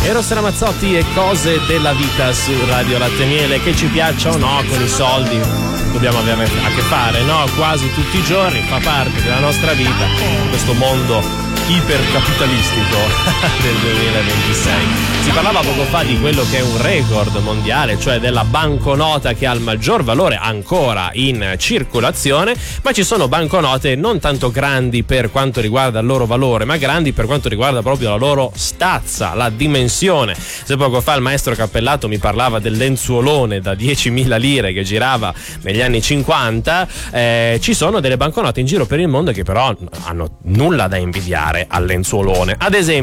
Eros Ramazzotti e cose della vita su Radio Latte e Miele. Che ci piaccia o no, con i soldi dobbiamo avere a che fare, no? Quasi tutti i giorni, fa parte della nostra vita questo mondo ipercapitalistico del 2026. Si parlava poco fa di quello che è un record mondiale, cioè della banconota che ha il maggior valore ancora in circolazione, ma ci sono banconote non tanto grandi per quanto riguarda il loro valore, ma grandi per quanto riguarda proprio la loro stazza, la dimensione. Se poco fa il maestro Cappellato mi parlava del lenzuolone da 10.000 lire che girava negli anni 50, ci sono delle banconote in giro per il mondo che però hanno nulla da invidiare al lenzuolone. Ad esempio